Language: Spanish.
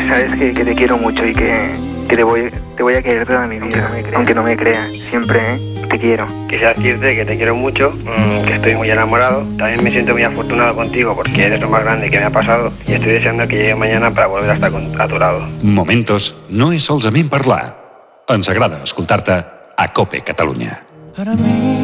sabes que te quiero mucho y que te voy a querer toda mi vida, aunque no me creas. Siempre, te quiero. Quisiera decirte que te quiero mucho, que estoy muy enamorado. También me siento muy afortunado contigo porque eres lo más grande que me ha pasado y estoy deseando que llegue mañana para volver a estar a tu lado. Momentos no és solament parlar. Ens agrada escoltar-te a COPE Catalunya. Para mí